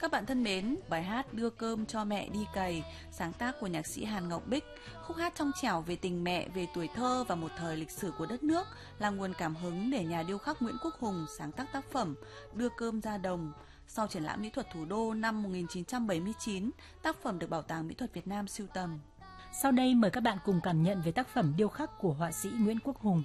Các bạn thân mến, bài hát Đưa cơm cho mẹ đi cày, sáng tác của nhạc sĩ Hàn Ngọc Bích, khúc hát trong trẻo về tình mẹ, về tuổi thơ và một thời lịch sử của đất nước, là nguồn cảm hứng để nhà điêu khắc Nguyễn Quốc Hùng sáng tác tác phẩm Đưa cơm ra đồng. Sau triển lãm mỹ thuật thủ đô năm 1979, tác phẩm được Bảo tàng Mỹ thuật Việt Nam sưu tầm. Sau đây mời các bạn cùng cảm nhận về tác phẩm điêu khắc của họa sĩ Nguyễn Quốc Hùng.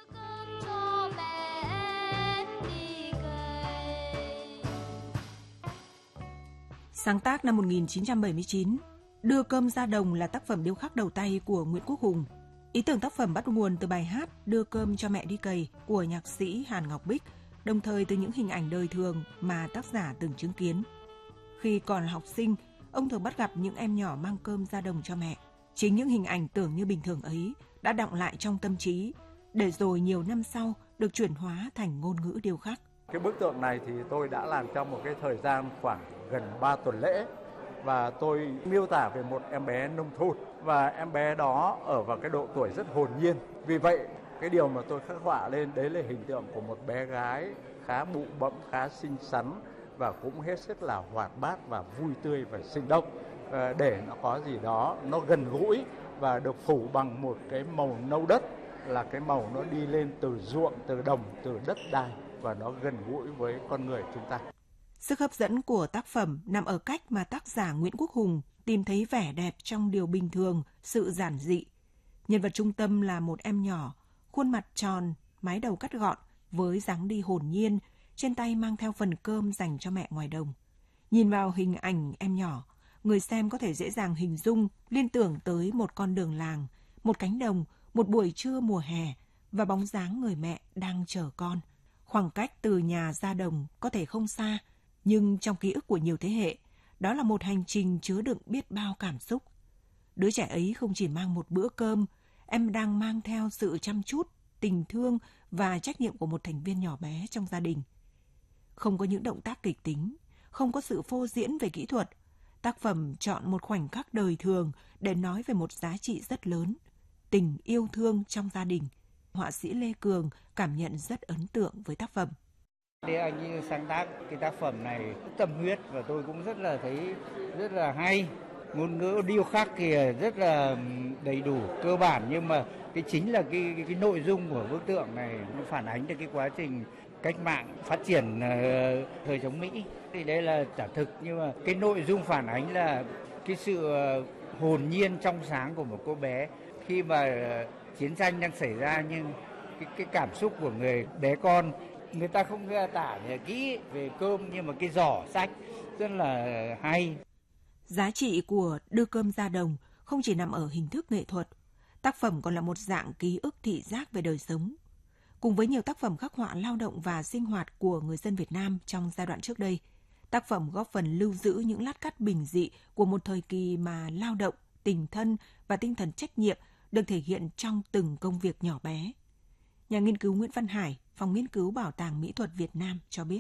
Sáng tác năm 1979, Đưa cơm ra đồng là tác phẩm điêu khắc đầu tay của Nguyễn Quốc Hùng. Ý tưởng tác phẩm bắt nguồn từ bài hát Đưa cơm cho mẹ đi cày của nhạc sĩ Hàn Ngọc Bích, đồng thời từ những hình ảnh đời thường mà tác giả từng chứng kiến. Khi còn là học sinh, ông thường bắt gặp những em nhỏ mang cơm ra đồng cho mẹ. Chính những hình ảnh tưởng như bình thường ấy đã đọng lại trong tâm trí, để rồi nhiều năm sau được chuyển hóa thành ngôn ngữ điêu khắc. Cái bức tượng này thì tôi đã làm trong một cái thời gian khoảng gần 3 tuần lễ, và tôi miêu tả về một em bé nông thôn, và em bé đó ở vào cái độ tuổi rất hồn nhiên. Vì vậy cái điều mà tôi khắc họa lên đấy là hình tượng của một bé gái khá bụ bẫm, khá xinh xắn và cũng hết sức là hoạt bát và vui tươi và sinh động, để nó có gì đó nó gần gũi và được phủ bằng một cái màu nâu đất, là cái màu nó đi lên từ ruộng, từ đồng, từ đất đai, và nó gần gũi với con người chúng ta. Sức hấp dẫn của tác phẩm nằm ở cách mà tác giả Nguyễn Quốc Hùng tìm thấy vẻ đẹp trong điều bình thường, sự giản dị. Nhân vật trung tâm là một em nhỏ, khuôn mặt tròn, mái đầu cắt gọn với dáng đi hồn nhiên, trên tay mang theo phần cơm dành cho mẹ ngoài đồng. Nhìn vào hình ảnh em nhỏ, người xem có thể dễ dàng hình dung, liên tưởng tới một con đường làng, một cánh đồng, một buổi trưa mùa hè và bóng dáng người mẹ đang chờ con. Khoảng cách từ nhà ra đồng có thể không xa, nhưng trong ký ức của nhiều thế hệ, đó là một hành trình chứa đựng biết bao cảm xúc. Đứa trẻ ấy không chỉ mang một bữa cơm, em đang mang theo sự chăm chút, tình thương và trách nhiệm của một thành viên nhỏ bé trong gia đình. Không có những động tác kịch tính, không có sự phô diễn về kỹ thuật, tác phẩm chọn một khoảnh khắc đời thường để nói về một giá trị rất lớn, tình yêu thương trong gia đình. Họa sĩ Lê Cường cảm nhận rất ấn tượng với tác phẩm. Để anh ấy sáng tác cái tác phẩm này tâm huyết, và tôi cũng thấy rất là hay. Ngôn ngữ điêu khắc thì rất là đầy đủ, cơ bản, nhưng mà cái chính là cái nội dung của bức tượng này nó phản ánh được cái quá trình cách mạng phát triển thời chống Mỹ. Thì đây là giả thực, nhưng mà cái nội dung phản ánh là cái sự hồn nhiên trong sáng của một cô bé khi mà chiến tranh đang xảy ra, nhưng cái cảm xúc của người bé con, người ta không tả kỹ về cơm, nhưng mà cái giỏ sách rất là hay. Giá trị của Đưa cơm ra đồng không chỉ nằm ở hình thức nghệ thuật, tác phẩm còn là một dạng ký ức thị giác về đời sống. Cùng với nhiều tác phẩm khắc họa lao động và sinh hoạt của người dân Việt Nam trong giai đoạn trước đây, tác phẩm góp phần lưu giữ những lát cắt bình dị của một thời kỳ mà lao động, tình thân và tinh thần trách nhiệm được thể hiện trong từng công việc nhỏ bé. Nhà nghiên cứu Nguyễn Văn Hải, Phòng Nghiên cứu Bảo tàng Mỹ thuật Việt Nam cho biết.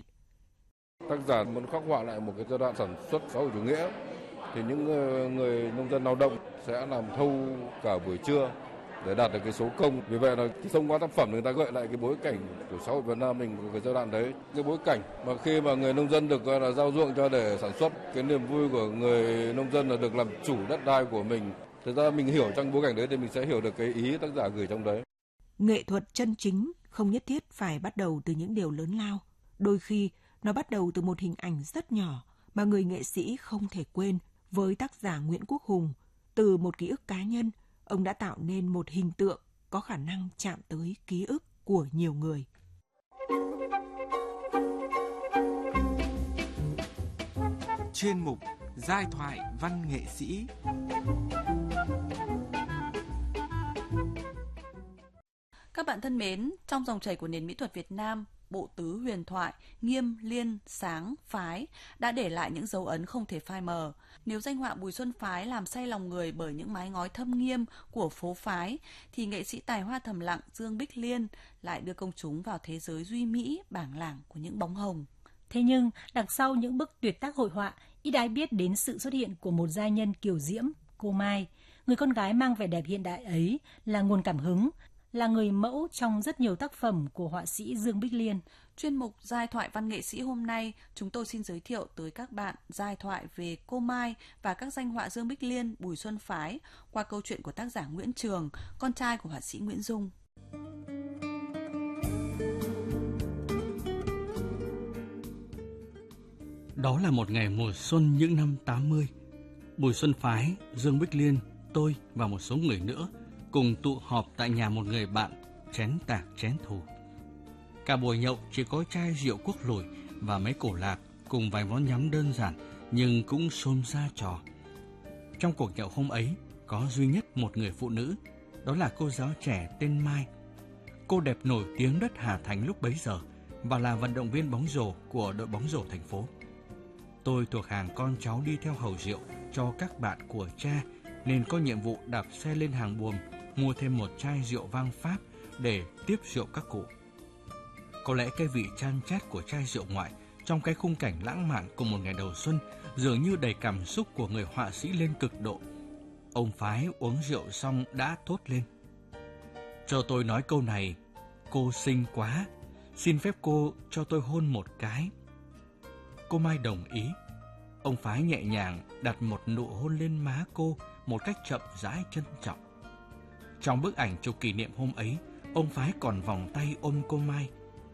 Tác giả muốn khắc họa lại một cái giai đoạn sản xuất xã hội chủ nghĩa, thì những người nông dân lao động sẽ làm thâu cả buổi trưa để đạt được cái số công. Vì vậy là thông qua tác phẩm người ta gợi lại cái bối cảnh của xã hội Việt Nam mình của cái giai đoạn đấy, cái bối cảnh mà khi mà người nông dân được gọi là giao ruộng cho để sản xuất, cái niềm vui của người nông dân là được làm chủ đất đai của mình. Thực ra mình hiểu trong bối cảnh đấy thì mình sẽ hiểu được cái ý tác giả gửi trong đấy. Nghệ thuật chân chính không nhất thiết phải bắt đầu từ những điều lớn lao. Đôi khi nó bắt đầu từ một hình ảnh rất nhỏ mà người nghệ sĩ không thể quên. Với tác giả Nguyễn Quốc Hùng, từ một ký ức cá nhân, ông đã tạo nên một hình tượng có khả năng chạm tới ký ức của nhiều người. Chuyên mục Giai thoại văn nghệ sĩ. Các bạn thân mến, trong dòng chảy của nền mỹ thuật Việt Nam, bộ tứ huyền thoại, Nghiêm, Liên, Sáng, Phái đã để lại những dấu ấn không thể phai mờ. Nếu danh họa Bùi Xuân Phái làm say lòng người bởi những mái ngói thâm nghiêm của phố Phái, thì nghệ sĩ tài hoa thầm lặng Dương Bích Liên lại đưa công chúng vào thế giới duy mỹ, bảng lảng của những bóng hồng. Thế nhưng, đằng sau những bức tuyệt tác hội họa, ít ai biết đến sự xuất hiện của một giai nhân kiều diễm, cô Mai. Người con gái mang vẻ đẹp hiện đại ấy là nguồn cảm hứng, là người mẫu trong rất nhiều tác phẩm của họa sĩ Dương Bích Liên. Chuyên mục Giai thoại văn nghệ sĩ hôm nay, chúng tôi xin giới thiệu tới các bạn giai thoại về cô Mai và các danh họa Dương Bích Liên, Bùi Xuân Phái qua câu chuyện của tác giả Nguyễn Trường, con trai của họa sĩ Nguyễn Dung. Đó là một ngày mùa xuân những năm 80. Bùi Xuân Phái, Dương Bích Liên, tôi và một số người nữa cùng tụ họp tại nhà một người bạn, chén tạc chén thù. Cả buổi nhậu chỉ có chai rượu quốc lủi và mấy cổ lạc cùng vài món nhắm đơn giản nhưng cũng xôn ra trò. Trong cuộc nhậu hôm ấy có duy nhất một người phụ nữ, đó là cô giáo trẻ tên Mai. Cô đẹp nổi tiếng đất Hà Thành lúc bấy giờ và là vận động viên bóng rổ của đội bóng rổ thành phố. Tôi thuộc hàng con cháu đi theo hầu rượu cho các bạn của cha nên có nhiệm vụ đạp xe lên hàng buồm mua thêm một chai rượu vang Pháp để tiếp rượu các cụ. Có lẽ cái vị chan chát của chai rượu ngoại trong cái khung cảnh lãng mạn của một ngày đầu xuân dường như đầy cảm xúc của người họa sĩ lên cực độ. Ông Phái uống rượu xong đã thốt lên: "Cho tôi nói câu này, cô xinh quá, xin phép cô cho tôi hôn một cái." Cô Mai đồng ý. Ông Phái nhẹ nhàng đặt một nụ hôn lên má cô một cách chậm rãi trân trọng. Trong bức ảnh chụp kỷ niệm hôm ấy, ông Phái còn vòng tay ôm cô Mai.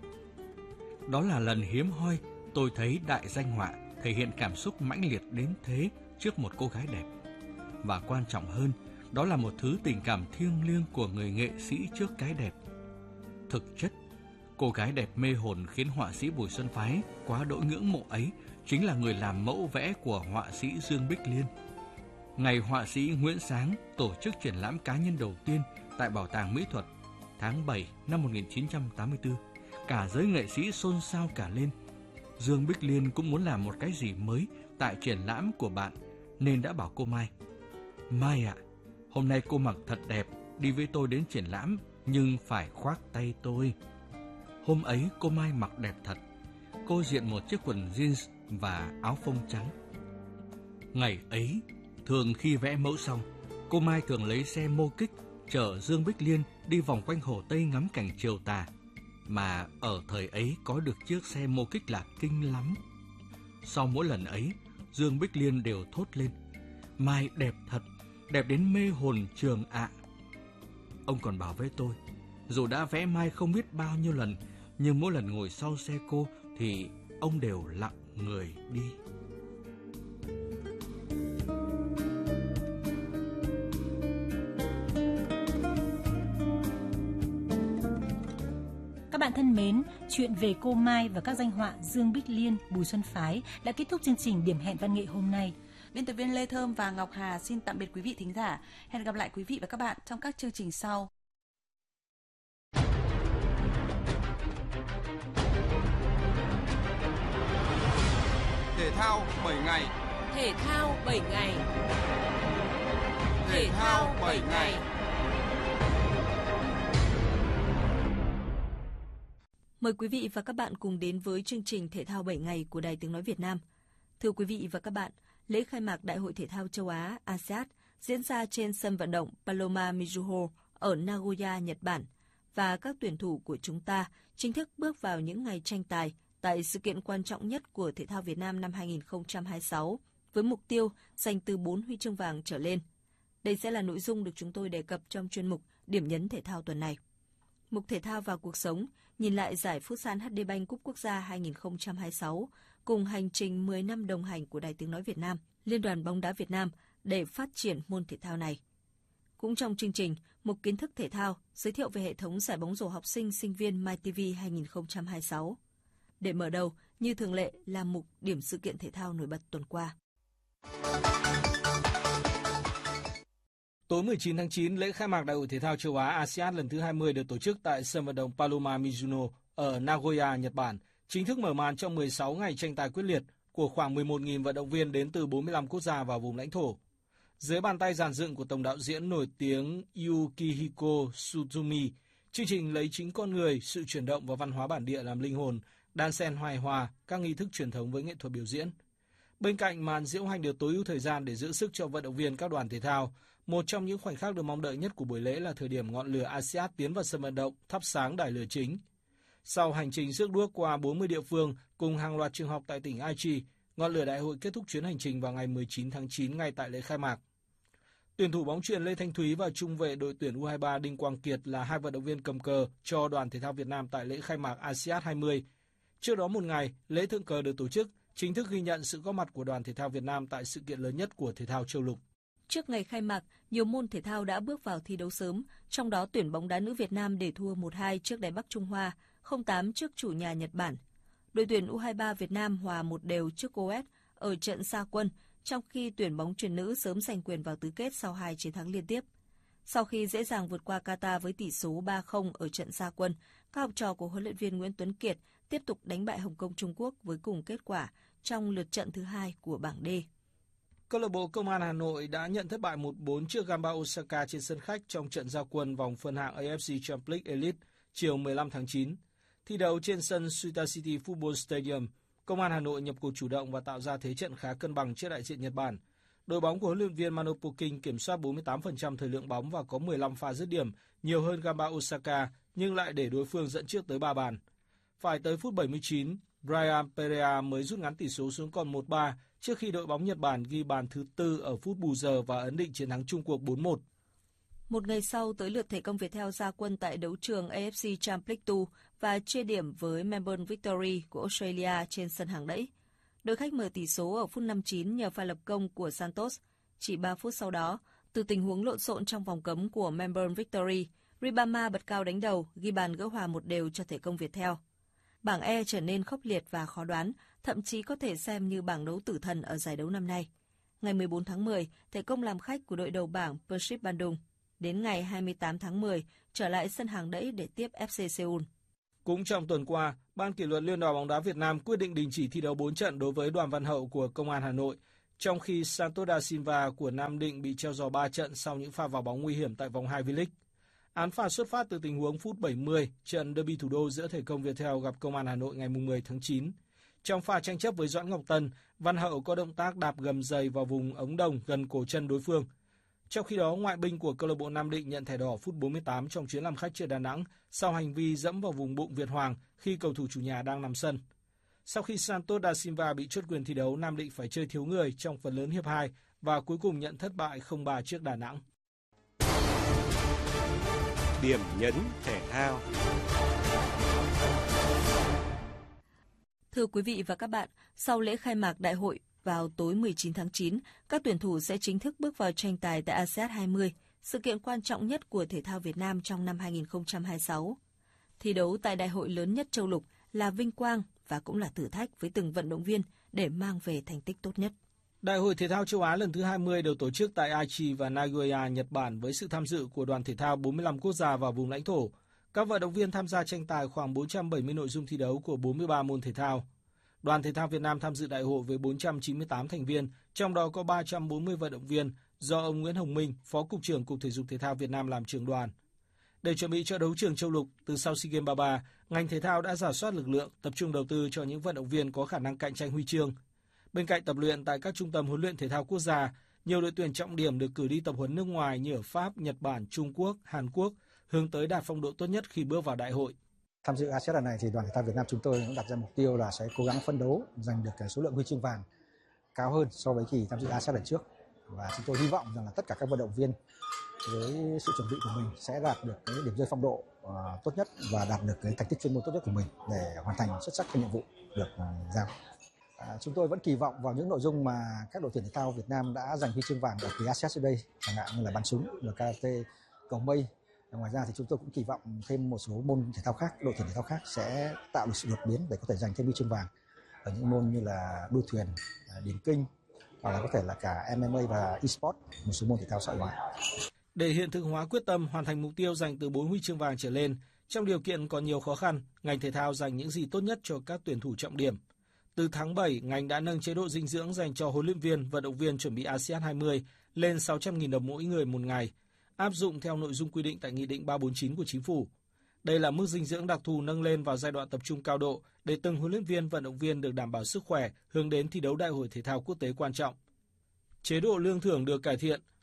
Đó là lần hiếm hoi tôi thấy đại danh họa thể hiện cảm xúc mãnh liệt đến thế trước một cô gái đẹp. Và quan trọng hơn, đó là một thứ tình cảm thiêng liêng của người nghệ sĩ trước cái đẹp. Thực chất, cô gái đẹp mê hồn khiến họa sĩ Bùi Xuân Phái quá đỗi ngưỡng mộ ấy chính là người làm mẫu vẽ của họa sĩ Dương Bích Liên. Ngày họa sĩ Nguyễn Sáng tổ chức triển lãm cá nhân đầu tiên tại Bảo tàng Mỹ thuật tháng 7 năm 1984, cả giới nghệ sĩ xôn xao cả lên. Dương Bích Liên cũng muốn làm một cái gì mới tại triển lãm của bạn nên đã bảo cô Mai: "Mai ạ, hôm nay cô mặc thật đẹp, đi với tôi đến triển lãm nhưng phải khoác tay tôi." Hôm ấy cô Mai mặc đẹp thật. Cô diện một chiếc quần jeans và áo phông trắng. Ngày ấy, thường khi vẽ mẫu xong, cô Mai thường lấy xe mô kích chở Dương Bích Liên đi vòng quanh Hồ Tây ngắm cảnh chiều tà. Mà ở thời ấy có được chiếc xe mô kích là kinh lắm. Sau mỗi lần ấy, Dương Bích Liên đều thốt lên: "Mai đẹp thật, đẹp đến mê hồn Trường ạ." Ông còn bảo với tôi, dù đã vẽ Mai không biết bao nhiêu lần, nhưng mỗi lần ngồi sau xe cô thì ông đều lặng người đi. Các bạn thân mến, chuyện về cô Mai và các danh họa Dương Bích Liên, Bùi Xuân Phái đã kết thúc chương trình Điểm hẹn văn nghệ hôm nay. Biên tập viên Lê Thơm và Ngọc Hà xin tạm biệt quý vị thính giả. Hẹn gặp lại quý vị và các bạn trong các chương trình sau. Thể thao 7 ngày. Thể thao 7 ngày. Thể thao 7 ngày. Mời quý vị và các bạn cùng đến với chương trình Thể thao 7 ngày của Đài Tiếng nói Việt Nam. Thưa quý vị và các bạn, lễ khai mạc Đại hội Thể thao châu Á ASEAN diễn ra trên sân vận động Paloma Mizuho ở Nagoya, Nhật Bản, và các tuyển thủ của chúng ta chính thức bước vào những ngày tranh tài tại sự kiện quan trọng nhất của thể thao Việt Nam năm 2026, với mục tiêu giành từ 4 huy chương vàng trở lên. Đây sẽ là nội dung được chúng tôi đề cập trong chuyên mục Điểm nhấn thể thao tuần này. Mục Thể thao và cuộc sống nhìn lại giải Futsal HD Bank Cúp Quốc gia 2026 cùng hành trình 10 năm đồng hành của Đài Tiếng nói Việt Nam, Liên đoàn bóng đá Việt Nam để phát triển môn thể thao này. Cũng trong chương trình, mục kiến thức thể thao giới thiệu về hệ thống giải bóng rổ học sinh sinh viên MyTV 2026. Để mở đầu, như thường lệ là mục điểm sự kiện thể thao nổi bật tuần qua. Tối 19 tháng 9, lễ khai mạc Đại hội Thể thao châu Á ASEAN lần thứ 20 được tổ chức tại sân vận động Paloma Mizuno ở Nagoya, Nhật Bản, chính thức mở màn trong 16 ngày tranh tài quyết liệt của khoảng 11.000 vận động viên đến từ 45 quốc gia và vùng lãnh thổ. Dưới bàn tay dàn dựng của tổng đạo diễn nổi tiếng Yukihiko Suzumi, chương trình lấy chính con người, sự chuyển động và văn hóa bản địa làm linh hồn, đan xen hài hòa các nghi thức truyền thống với nghệ thuật biểu diễn. Bên cạnh màn diễu hành được tối ưu thời gian để giữ sức cho vận động viên các đoàn thể thao, một trong những khoảnh khắc được mong đợi nhất của buổi lễ là thời điểm ngọn lửa ASEAN tiến vào sân vận động, thắp sáng đài lửa chính. Sau hành trình rước đuốc qua 40 địa phương cùng hàng loạt trường học tại tỉnh Aichi, ngọn lửa đại hội kết thúc chuyến hành trình vào ngày 19 tháng 9 ngay tại lễ khai mạc. Tuyển thủ bóng chuyền Lê Thanh Thúy và trung vệ đội tuyển U23 Đinh Quang Kiệt là hai vận động viên cầm cờ cho đoàn thể thao Việt Nam tại lễ khai mạc ASEAN 20. Trước đó một ngày, lễ thượng cờ được tổ chức, chính thức ghi nhận sự góp mặt của đoàn thể thao Việt Nam tại sự kiện lớn nhất của thể thao châu lục. Trước ngày khai mạc, nhiều môn thể thao đã bước vào thi đấu sớm, trong đó tuyển bóng đá nữ Việt Nam để thua 1-2 trước Đài Bắc Trung Hoa, 0-8 trước chủ nhà Nhật Bản. Đội tuyển U23 Việt Nam hòa 1-1 trước Coes ở trận ra quân, trong khi tuyển bóng chuyền nữ sớm giành quyền vào tứ kết sau 2 chiến thắng liên tiếp. Sau khi dễ dàng vượt qua Qatar với tỷ số 3-0 ở trận ra quân, các học trò của huấn luyện viên Nguyễn Tuấn Kiệt tiếp tục đánh bại Hồng Kông Trung Quốc với cùng kết quả trong lượt trận thứ 2 của bảng D. Câu lạc bộ Công an Hà Nội đã nhận thất bại 1-4 trước Gamba Osaka trên sân khách trong trận ra quân vòng phân hạng AFC Champions League Elite chiều 15 tháng 9. Thi đấu trên sân Suita City Football Stadium, Công an Hà Nội nhập cuộc chủ động và tạo ra thế trận khá cân bằng trước đại diện Nhật Bản. Đội bóng của huấn luyện viên Mano Poking kiểm soát 48% thời lượng bóng và có 15 pha dứt điểm, nhiều hơn Gamba Osaka nhưng lại để đối phương dẫn trước tới 3 bàn. Phải tới phút 79, Brian Perea mới rút ngắn tỷ số xuống còn 1-3 trước khi đội bóng Nhật Bản ghi bàn thứ 4 ở phút bù giờ và ấn định chiến thắng chung cuộc 4-1. Một ngày sau, tới lượt Thể công Viettel ra quân tại đấu trường AFC Champions League 2 và chia điểm với Melbourne Victory của Australia trên sân hàng đẫy. Đội khách mở tỷ số ở phút 59 nhờ pha lập công của Santos. Chỉ 3 phút sau đó, từ tình huống lộn xộn trong vòng cấm của Melbourne Victory, Ribama bật cao đánh đầu, ghi bàn gỡ hòa 1-1 cho Thể công Viettel. Bảng E trở nên khốc liệt và khó đoán, thậm chí có thể xem như bảng đấu tử thần ở giải đấu năm nay. Ngày 14 tháng 10, Thể công làm khách của đội đầu bảng Persib Bandung. Đến ngày 28 tháng 10, trở lại sân hàng đẫy để tiếp FC Seoul. Cũng trong tuần qua, Ban kỷ luật Liên đoàn bóng đá Việt Nam quyết định đình chỉ thi đấu 4 trận đối với Đoàn Văn Hậu của Công an Hà Nội, trong khi Santos da Silva của Nam Định bị treo giò 3 trận sau những pha vào bóng nguy hiểm tại vòng 2 V-League. Án phạt xuất phát từ tình huống phút 70, trận derby thủ đô giữa Thể công Viettel gặp Công an Hà Nội ngày 10 tháng 9. Trong pha tranh chấp với Doãn Ngọc Tân, Văn Hậu có động tác đạp gầm giày vào vùng ống đồng gần cổ chân đối phương. Trong khi đó, ngoại binh của câu lạc bộ Nam Định nhận thẻ đỏ phút 48 trong chuyến làm khách trước Đà Nẵng sau hành vi dẫm vào vùng bụng Việt Hoàng khi cầu thủ chủ nhà đang nằm sân. Sau khi Santos da Silva bị chốt quyền thi đấu, Nam Định phải chơi thiếu người trong phần lớn hiệp 2 và cuối cùng nhận thất bại 0-3 trước Đà Nẵng. Điểm nhấn thể thao. Thưa quý vị và các bạn, sau lễ khai mạc đại hội vào tối 19 tháng 9, các tuyển thủ sẽ chính thức bước vào tranh tài tại ASEAN 20, sự kiện quan trọng nhất của thể thao Việt Nam trong năm 2026. Thi đấu tại đại hội lớn nhất châu lục là vinh quang và cũng là thử thách với từng vận động viên để mang về thành tích tốt nhất. Đại hội thể thao châu Á lần thứ 20 được tổ chức tại Aichi và Nagoya, Nhật Bản với sự tham dự của đoàn thể thao 45 quốc gia và vùng lãnh thổ. Các vận động viên tham gia tranh tài khoảng 470 nội dung thi đấu của 43 môn thể thao. Đoàn thể thao Việt Nam tham dự đại hội với 498 thành viên, trong đó có 340 vận động viên do ông Nguyễn Hồng Minh, Phó Cục trưởng Cục Thể dục Thể thao Việt Nam làm trưởng đoàn. Để chuẩn bị cho đấu trường châu lục từ sau SEA Games 33, ngành thể thao đã rà soát lực lượng, tập trung đầu tư cho những vận động viên có khả năng cạnh tranh huy chương. Bên cạnh tập luyện tại các trung tâm huấn luyện thể thao quốc gia, nhiều đội tuyển trọng điểm được cử đi tập huấn nước ngoài như ở Pháp, Nhật Bản, Trung Quốc, Hàn Quốc, hướng tới đạt phong độ tốt nhất khi bước vào đại hội. Tham dự ASEAN lần này thì đoàn thể thao Việt Nam chúng tôi cũng đặt ra mục tiêu là sẽ cố gắng phấn đấu giành được cái số lượng huy chương vàng cao hơn so với kỳ tham dự ASEAN lần trước, và chúng tôi hy vọng rằng là tất cả các vận động viên với sự chuẩn bị của mình sẽ đạt được cái điểm rơi phong độ tốt nhất và đạt được cái thành tích chuyên môn tốt nhất của mình để hoàn thành xuất sắc cái nhiệm vụ được giao. Chúng tôi vẫn kỳ vọng vào những nội dung mà các đội tuyển thể thao Việt Nam đã giành huy chương vàng ở kỳ ASEAN trước đây, chẳng hạn như là bắn súng, là karate, cầu mây. Ngoài ra thì chúng tôi cũng kỳ vọng thêm một số môn thể thao khác, đội tuyển thể thao khác sẽ tạo được sự đột biến để có thể giành thêm huy chương vàng ở những môn như là đua thuyền, điền kinh, hoặc là có thể là cả MMA và e-sport, một số môn thể thao xã hội hóa. Để hiện thực hóa quyết tâm hoàn thành mục tiêu giành từ 4 huy chương vàng trở lên, trong điều kiện còn nhiều khó khăn, ngành thể thao dành những gì tốt nhất cho các tuyển thủ trọng điểm. Từ tháng 7, ngành đã nâng chế độ dinh dưỡng dành cho huấn luyện viên, vận động viên chuẩn bị ASEAN 20 lên 600.000 đồng mỗi người một ngày, áp dụng theo nội dung quy định tại Nghị định 349 của Chính phủ. Đây là mức dinh dưỡng đặc thù nâng lên vào giai đoạn tập trung cao độ để từng huấn luyện viên, vận động viên được đảm bảo sức khỏe hướng đến thi đấu đại hội thể thao quốc tế quan trọng. Chế độ lương thưởng được cải thiện,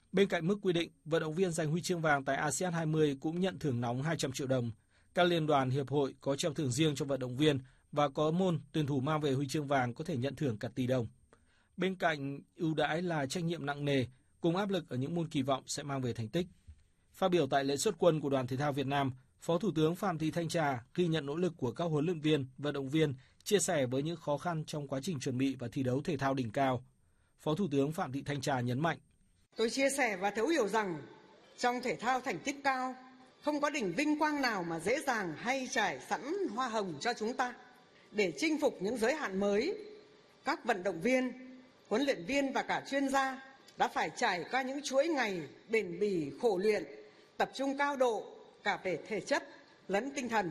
Bên cạnh mức quy định, vận động viên giành huy chương vàng tại ASEAN 20 cũng nhận thưởng nóng 200 triệu đồng. Các liên đoàn hiệp hội có treo thưởng riêng cho vận động viên và có môn tuyển thủ mang về huy chương vàng có thể nhận thưởng cả tỷ đồng. Bên cạnh ưu đãi là trách nhiệm nặng nề cùng áp lực ở những môn kỳ vọng sẽ mang về thành tích. Phát biểu tại lễ xuất quân của Đoàn Thể thao Việt Nam, Phó Thủ tướng Phạm Thị Thanh Trà ghi nhận nỗ lực của các huấn luyện viên, vận động viên, chia sẻ với những khó khăn trong quá trình chuẩn bị và thi đấu thể thao đỉnh cao. Phó Thủ tướng Phạm Thị Thanh Trà nhấn mạnh: Tôi chia sẻ và thấu hiểu rằng trong thể thao thành tích cao, không có đỉnh vinh quang nào mà dễ dàng hay trải sẵn hoa hồng cho chúng ta. Để chinh phục những giới hạn mới, các vận động viên, huấn luyện viên và cả chuyên gia đã phải trải qua những chuỗi ngày bền bỉ khổ luyện, tập trung cao độ cả về thể chất lẫn tinh thần.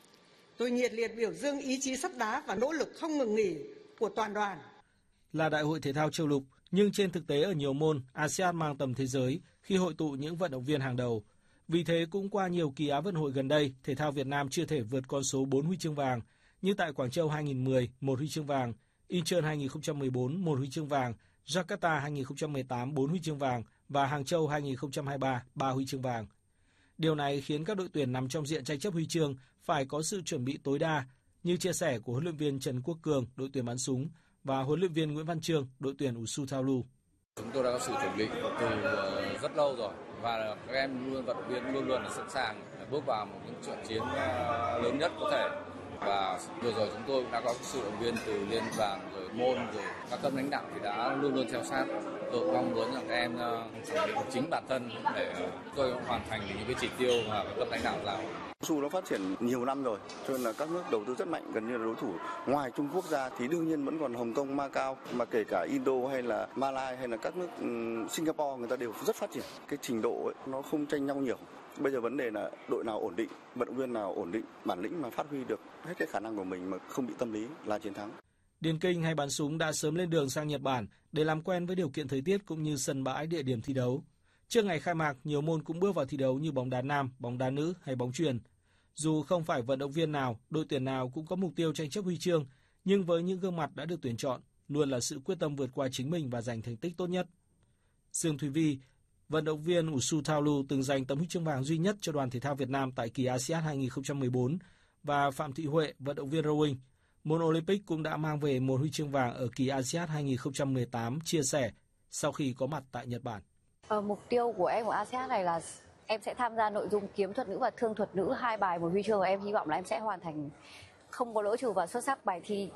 Tôi nhiệt liệt biểu dương ý chí sắt đá và nỗ lực không ngừng nghỉ của toàn đoàn. Là đại hội thể thao châu lục, nhưng trên thực tế ở nhiều môn, ASEAN mang tầm thế giới khi hội tụ những vận động viên hàng đầu. Vì thế cũng qua nhiều kỳ Á vận hội gần đây, thể thao Việt Nam chưa thể vượt con số 4 huy chương vàng, như tại Quảng Châu 2010, 1 huy chương vàng, Incheon 2014, 1 huy chương vàng, Jakarta 2018, 4 huy chương vàng và Hàng Châu 2023, 3 huy chương vàng. Điều này khiến các đội tuyển nằm trong diện tranh chấp huy chương phải có sự chuẩn bị tối đa, như chia sẻ của huấn luyện viên Trần Quốc Cường, đội tuyển bắn súng, và huấn luyện viên Nguyễn Văn Trương, đội tuyển Wushu Thao. Chúng tôi đã có sự chuẩn bị từ rất lâu rồi và các em vận động viên luôn luôn là sẵn sàng bước vào một những trận chiến lớn nhất có thể. Và vừa rồi chúng tôi cũng đã có sự động viên từ liên đoàn rồi môn rồi các cấp lãnh đạo thì đã luôn luôn theo sát. Tôi mong muốn là các em chuẩn bị chính bản thân để tôi hoàn thành những cái chỉ tiêu mà các cấp lãnh đạo giao. Wushu nó phát triển nhiều năm rồi, cho nên là các nước đầu tư rất mạnh, gần như là đối thủ ngoài Trung Quốc ra thì đương nhiên vẫn còn Hồng Kông, Macau, mà kể cả Indo hay là Malai hay là các nước Singapore, người ta đều rất phát triển. Cái trình độ ấy, nó không tranh nhau nhiều. Bây giờ vấn đề là đội nào ổn định, vận động viên nào ổn định, bản lĩnh mà phát huy được hết cái khả năng của mình mà không bị tâm lý là chiến thắng. Điền Kinh hay bắn súng đã sớm lên đường sang Nhật Bản để làm quen với điều kiện thời tiết cũng như sân bãi, địa điểm thi đấu. Trước ngày khai mạc, nhiều môn cũng bước vào thi đấu như bóng đá nam, bóng đá nữ hay bóng chuyền. Dù không phải vận động viên nào, đội tuyển nào cũng có mục tiêu tranh chấp huy chương, nhưng với những gương mặt đã được tuyển chọn, luôn là sự quyết tâm vượt qua chính mình và giành thành tích tốt nhất. Dương Thúy Vi, vận động viên Wushu Thao từng giành tấm huy chương vàng duy nhất cho Đoàn Thể thao Việt Nam tại kỳ ASEAN 2014, và Phạm Thị Huệ, vận động viên rowing, môn Olympic cũng đã mang về một huy chương vàng ở kỳ ASEAN 2018, chia sẻ sau khi có mặt tại Nhật Bản. Mục tiêu của em của ASEAN này là em sẽ tham gia nội dung kiếm thuật nữ và thương thuật nữ, 2 bài một huy chương, và em hy vọng là em sẽ hoàn thành không có lỗi trừ và xuất sắc bài thi.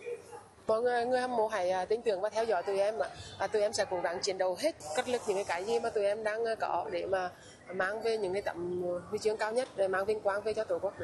Mọi người hâm mộ hãy tin tưởng và theo dõi tụi em ạ. Tụi em sẽ cố gắng chiến đấu hết, cất lực những cái gì mà tụi em đang có để mà mang về những cái tấm huy chương cao nhất để mang vinh quang về cho Tổ quốc.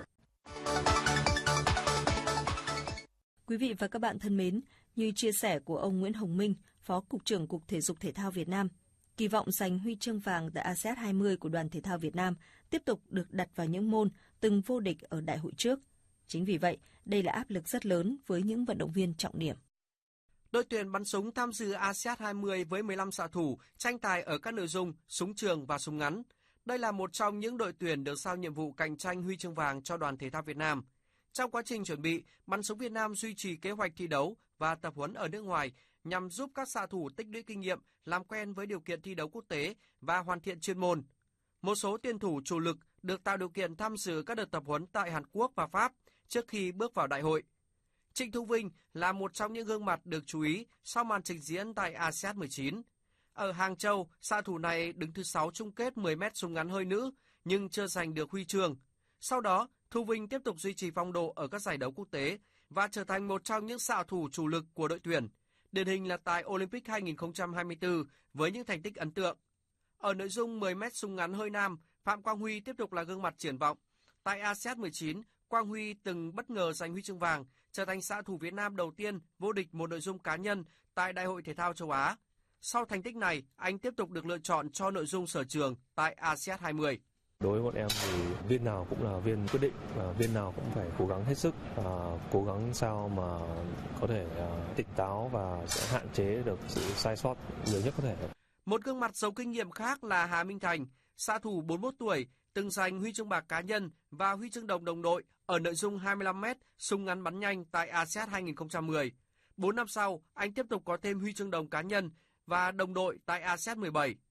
Quý vị và các bạn thân mến, như chia sẻ của ông Nguyễn Hồng Minh, Phó Cục trưởng Cục Thể dục Thể thao Việt Nam, kỳ vọng giành huy chương vàng tại ASEAN 20 của Đoàn Thể thao Việt Nam tiếp tục được đặt vào những môn từng vô địch ở đại hội trước. Chính vì vậy, đây là áp lực rất lớn với những vận động viên trọng điểm. Đội tuyển bắn súng tham dự ASEAN 20 với 15 xạ thủ, tranh tài ở các nội dung súng trường và súng ngắn. Đây là một trong những đội tuyển được giao nhiệm vụ cạnh tranh huy chương vàng cho Đoàn Thể thao Việt Nam. Trong quá trình chuẩn bị, bắn súng Việt Nam duy trì kế hoạch thi đấu và tập huấn ở nước ngoài nhằm giúp các xạ thủ tích lũy kinh nghiệm, làm quen với điều kiện thi đấu quốc tế và hoàn thiện chuyên môn. Một số tuyển thủ chủ lực được tạo điều kiện tham dự các đợt tập huấn tại Hàn Quốc và Pháp trước khi bước vào đại hội. Trịnh Thu Vinh là một trong những gương mặt được chú ý sau màn trình diễn tại ASEAN 19. Ở Hàng Châu, xạ thủ này đứng thứ 6 chung kết 10m súng ngắn hơi nữ nhưng chưa giành được huy chương. Sau đó, Thu Vinh tiếp tục duy trì phong độ ở các giải đấu quốc tế và trở thành một trong những xạ thủ chủ lực của đội tuyển. Điển hình là tại Olympic 2024 với những thành tích ấn tượng. Ở nội dung 10m súng ngắn hơi nam, Phạm Quang Huy tiếp tục là gương mặt triển vọng. Tại ASEAN 19, Quang Huy từng bất ngờ giành huy chương vàng, trở thành xạ thủ Việt Nam đầu tiên vô địch một nội dung cá nhân tại Đại hội Thể thao châu Á. Sau thành tích này, anh tiếp tục được lựa chọn cho nội dung sở trường tại ASEAN 20. Đối với bọn em thì viên nào cũng là viên quyết định, viên nào cũng phải cố gắng hết sức, cố gắng sao mà có thể tỉnh táo và sẽ hạn chế được sự sai sót nhiều nhất có thể. Một gương mặt giàu kinh nghiệm khác là Hà Minh Thành, xạ thủ 41 tuổi, từng giành huy chương bạc cá nhân và huy chương đồng đồng đội ở nội dung 25m súng ngắn bắn nhanh tại ASEAN 2010. 4 năm sau, anh tiếp tục có thêm huy chương đồng cá nhân và đồng đội tại ASEAN 17.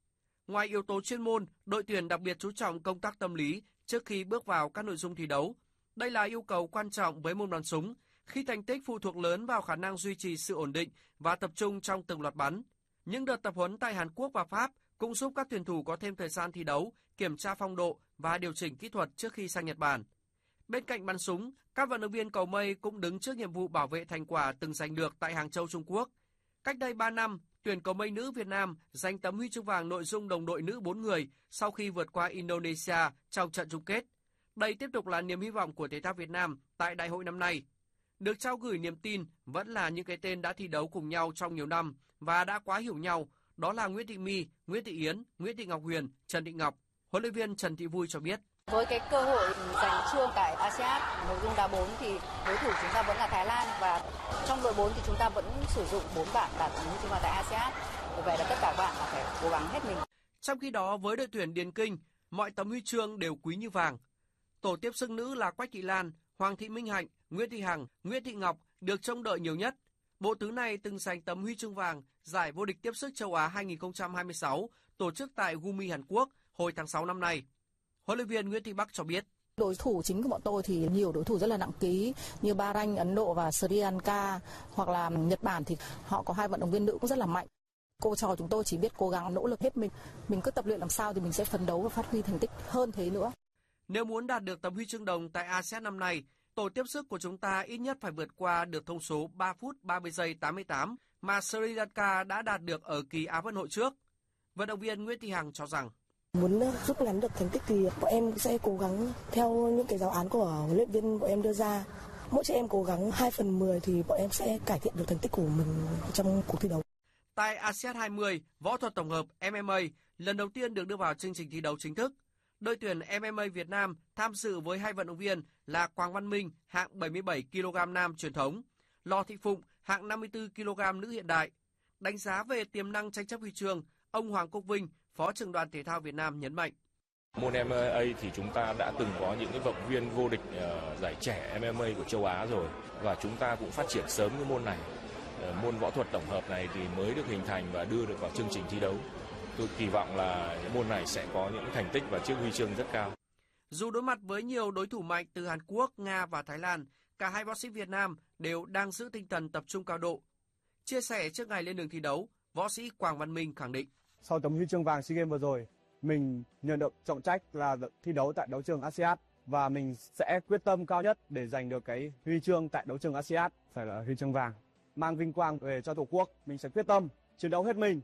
Ngoài yếu tố chuyên môn, đội tuyển đặc biệt chú trọng công tác tâm lý trước khi bước vào các nội dung thi đấu. Đây là yêu cầu quan trọng với môn bắn súng, khi thành tích phụ thuộc lớn vào khả năng duy trì sự ổn định và tập trung trong từng loạt bắn. Những đợt tập huấn tại Hàn Quốc và Pháp cũng giúp các tuyển thủ có thêm thời gian thi đấu, kiểm tra phong độ và điều chỉnh kỹ thuật trước khi sang Nhật Bản. Bên cạnh bắn súng, các vận động viên cầu mây cũng đứng trước nhiệm vụ bảo vệ thành quả từng giành được tại Hàng Châu, Trung Quốc. Cách đây 3 năm, tuyển cầu mây nữ Việt Nam giành tấm huy chương vàng nội dung đồng đội nữ 4 người sau khi vượt qua Indonesia trong trận chung kết. Đây tiếp tục là niềm hy vọng của thể thao Việt Nam tại đại hội năm nay. Được trao gửi niềm tin vẫn là những cái tên đã thi đấu cùng nhau trong nhiều năm và đã quá hiểu nhau, đó là Nguyễn Thị My, Nguyễn Thị Yến, Nguyễn Thị Ngọc Huyền, Trần Thị Ngọc. Huấn luyện viên Trần Thị Vui cho biết. Với cái cơ hội giành chương tại ASEAN nội dung đá 4 thì đối thủ chúng ta vẫn là Thái Lan, và trong đội 4 thì chúng ta vẫn sử dụng 4 bạn đạt huy chương vàng tại ASEAN. Vì vậy là tất cả bạn phải cố gắng hết mình. Trong khi đó với đội tuyển điền kinh, mọi tấm huy chương đều quý như vàng. Tổ tiếp sức nữ là Quách Thị Lan, Hoàng Thị Minh Hạnh, Nguyễn Thị Hằng, Nguyễn Thị Ngọc được trông đợi nhiều nhất. Bộ tứ này từng giành tấm huy chương vàng giải vô địch tiếp sức châu Á 2026 tổ chức tại Gumi, Hàn Quốc hồi tháng 6 năm nay. Huấn luyện viên Nguyễn Thị Bắc cho biết. Đối thủ chính của bọn tôi thì nhiều đối thủ rất là nặng ký như Bahrain, Ấn Độ và Sri Lanka, hoặc là Nhật Bản thì họ có 2 vận động viên nữ cũng rất là mạnh. Cô trò chúng tôi chỉ biết cố gắng nỗ lực hết mình cứ tập luyện làm sao thì mình sẽ phấn đấu và phát huy thành tích hơn thế nữa. Nếu muốn đạt được tấm huy chương đồng tại ASEAN năm nay, tổ tiếp sức của chúng ta ít nhất phải vượt qua được thông số 3 phút 30 giây 88 mà Sri Lanka đã đạt được ở kỳ Á vận hội trước. Vận động viên Nguyễn Thị Hằng cho rằng muốn rút ngắn được thành tích thì bọn em sẽ cố gắng theo những cái giáo án của huấn luyện viên bọn em đưa ra. Mỗi chị em cố gắng 2/10 thì bọn em sẽ cải thiện được thành tích của mình trong cuộc thi đấu. Tại ASEAN 20, võ thuật tổng hợp MMA lần đầu tiên được đưa vào chương trình thi đấu chính thức. Đội tuyển MMA Việt Nam tham dự với 2 vận động viên là Quang Văn Minh hạng 77 kg nam truyền thống, Lò Thị Phụng hạng 54 kg nữ hiện đại. Đánh giá về tiềm năng tranh chấp huy chương, ông Hoàng Quốc Vinh, Phó trưởng đoàn thể thao Việt Nam nhấn mạnh. Môn MMA thì chúng ta đã từng có những cái vận động viên vô địch giải trẻ MMA của châu Á rồi, và chúng ta cũng phát triển sớm cái môn này. Môn võ thuật tổng hợp này thì mới được hình thành và đưa được vào chương trình thi đấu. Tôi kỳ vọng là môn này sẽ có những thành tích và chiếc huy chương rất cao. Dù đối mặt với nhiều đối thủ mạnh từ Hàn Quốc, Nga và Thái Lan, cả hai võ sĩ Việt Nam đều đang giữ tinh thần tập trung cao độ. Chia sẻ trước ngày lên đường thi đấu, võ sĩ Quang Văn Minh khẳng định. Sau tấm huy chương vàng SEA Games vừa rồi, mình nhận được trọng trách là thi đấu tại đấu trường ASEAN và mình sẽ quyết tâm cao nhất để giành được cái huy chương tại đấu trường ASEAN, phải là huy chương vàng, mang vinh quang về cho Tổ quốc. Mình sẽ quyết tâm chiến đấu hết mình.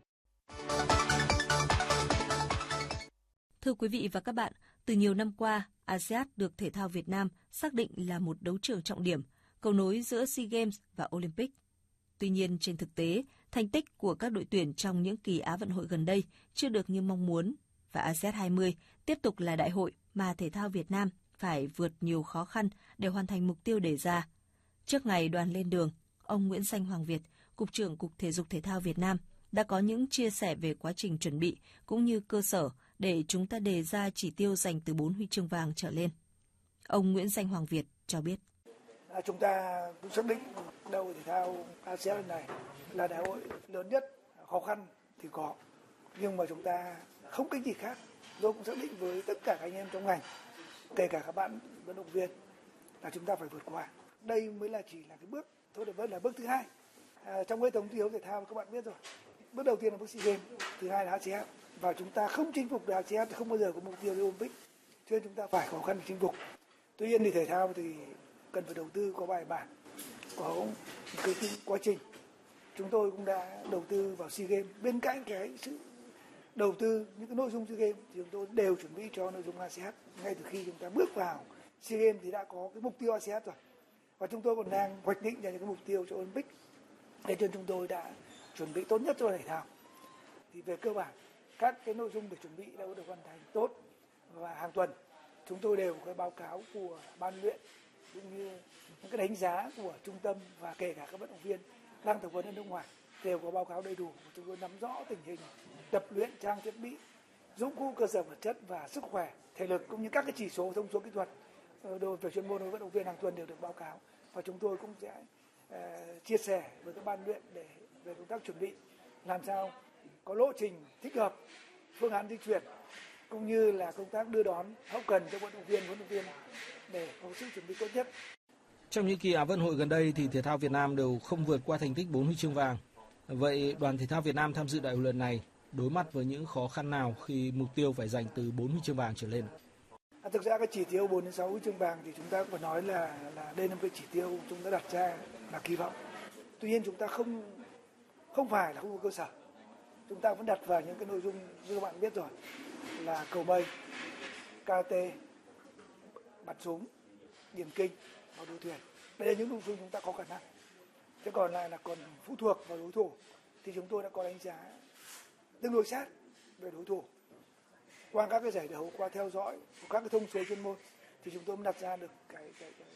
Thưa quý vị và các bạn, từ nhiều năm qua, ASEAN được thể thao Việt Nam xác định là một đấu trường trọng điểm, cầu nối giữa SEA Games và Olympic. Tuy nhiên, trên thực tế, thành tích của các đội tuyển trong những kỳ Á vận hội gần đây chưa được như mong muốn, và ASEAN 20 tiếp tục là đại hội mà thể thao Việt Nam phải vượt nhiều khó khăn để hoàn thành mục tiêu đề ra. Trước ngày đoàn lên đường, ông Nguyễn Danh Hoàng Việt, Cục trưởng Cục Thể dục Thể thao Việt Nam, đã có những chia sẻ về quá trình chuẩn bị cũng như cơ sở để chúng ta đề ra chỉ tiêu giành từ 4 huy chương vàng trở lên. Ông Nguyễn Danh Hoàng Việt cho biết. Chúng ta cũng xác định đại hội thể thao ASEAN lần này là đại hội lớn nhất, khó khăn thì có, nhưng mà chúng ta không cái gì khác. Tôi cũng xác định với tất cả các anh em trong ngành, kể cả các bạn vận động viên, là chúng ta phải vượt qua. Đây mới là chỉ là cái bước, thôi để vẫn là bước thứ hai. Trong hệ thống thi đấu thể thao các bạn biết rồi, bước đầu tiên là bước SEA Games, thứ hai là ASEAN, và chúng ta không chinh phục được ASEAN thì không bao giờ có mục tiêu đi Olympic, cho nên chúng ta phải khó khăn để chinh phục. Tuy nhiên thì thể thao thì cần phải đầu tư có bài bản, có cái quá trình. Chúng tôi cũng đã đầu tư vào SEA Games, bên cạnh cái sự đầu tư những cái nội dung SEA Games thì chúng tôi đều chuẩn bị cho nội dung ASEAN. Ngay từ khi chúng ta bước vào SEA Games thì đã có cái mục tiêu ASEAN rồi, và chúng tôi còn đang hoạch định ra những cái mục tiêu cho Olympic. Thế nên chúng tôi đã chuẩn bị tốt nhất cho thể thao. Thì về cơ bản các cái nội dung được chuẩn bị đã được hoàn thành tốt, và hàng tuần chúng tôi đều có cái báo cáo của ban luyện cũng như những cái đánh giá của trung tâm, và kể cả các vận động viên đang tập huấn ở nước ngoài đều có báo cáo đầy đủ. Chúng tôi nắm rõ tình hình tập luyện, trang thiết bị, dụng cụ cơ sở vật chất và sức khỏe, thể lực cũng như các cái chỉ số thông số kỹ thuật về chuyên môn đối với vận động viên hàng tuần đều được báo cáo, và chúng tôi cũng sẽ chia sẻ với các ban luyện để về công tác chuẩn bị làm sao có lộ trình thích hợp phương án di chuyển cũng như là công tác đưa đón hậu cần cho vận động viên để có sự chuẩn bị tốt nhất. Trong những kỳ Á vận hội gần đây thì thể thao Việt Nam đều không vượt qua thành tích 4 huy chương vàng. Vậy đoàn thể thao Việt Nam tham dự đại hội lần này đối mặt với những khó khăn nào khi mục tiêu phải giành từ 4 huy chương vàng trở lên? Thực ra cái chỉ tiêu 4 đến 6 huy chương vàng thì chúng ta cũng phải nói là đây là một cái chỉ tiêu chúng ta đặt ra là kỳ vọng. Tuy nhiên chúng ta không phải là không có cơ sở. Chúng ta vẫn đặt vào những cái nội dung như các bạn biết rồi là cầu mây, karate, bắn súng, điền kinh và đua thuyền. Đây là những nội dung chúng ta có khả năng. Thế còn lại là còn phụ thuộc vào đối thủ thì chúng tôi đã có đánh giá tương đối sát về đối thủ. Qua các cái giải đấu, qua theo dõi, các cái thông số chuyên môn thì chúng tôi mới đặt ra được cái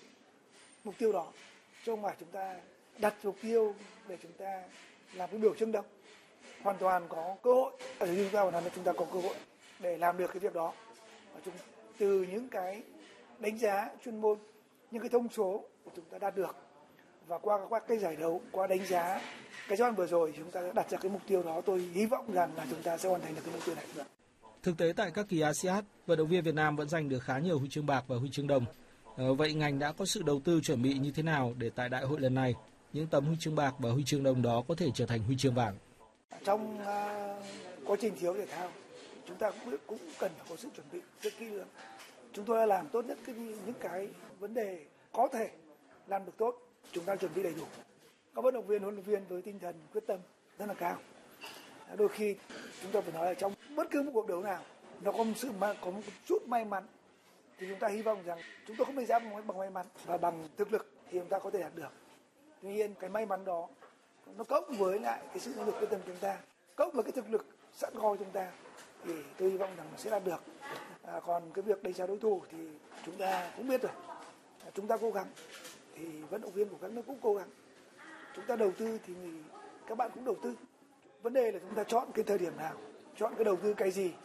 mục tiêu đó. Chứ không phải chúng ta đặt mục tiêu để chúng ta làm cái biểu trưng đâu. Hoàn toàn có cơ hội, ở đây chúng ta phải nói là chúng ta có cơ hội để làm được cái việc đó. Và từ những cái đánh giá chuyên môn, những cái thông số của chúng ta đạt được và qua các cái giải đấu, qua đánh giá cái giai đoạn vừa rồi chúng ta đã đặt ra cái mục tiêu đó. Tôi hy vọng rằng là chúng ta sẽ hoàn thành được cái mục tiêu này. Thực tế tại các kỳ ASEAN, vận động viên Việt Nam vẫn giành được khá nhiều huy chương bạc và huy chương đồng. Vậy ngành đã có sự đầu tư chuẩn bị như thế nào để tại đại hội lần này những tấm huy chương bạc và huy chương đồng đó có thể trở thành huy chương vàng? Trong quá trình thi đấu thể thao, chúng ta cũng cần phải có sự chuẩn bị rất kỹ lưỡng. Chúng tôi đã làm tốt nhất những cái vấn đề có thể làm được tốt, chúng ta chuẩn bị đầy đủ. Các vận động viên, huấn luyện viên với tinh thần quyết tâm rất là cao. Đôi khi chúng ta phải nói là trong bất cứ một cuộc đấu nào nó có một chút may mắn thì chúng ta hy vọng rằng chúng tôi không đánh giá bằng may mắn và bằng thực lực thì chúng ta có thể đạt được. Tuy nhiên cái may mắn đó nó cộng với lại cái sự nỗ lực quyết tâm chúng ta, cộng với cái thực lực sẵn có chúng ta thì tôi hy vọng rằng sẽ đạt được. Còn cái việc đánh giá đối thủ thì chúng ta cũng biết rồi, chúng ta cố gắng thì vận động viên của các nước cũng cố gắng. Chúng ta đầu tư thì các bạn cũng đầu tư. Vấn đề là chúng ta chọn cái thời điểm nào, chọn cái đầu tư cái gì.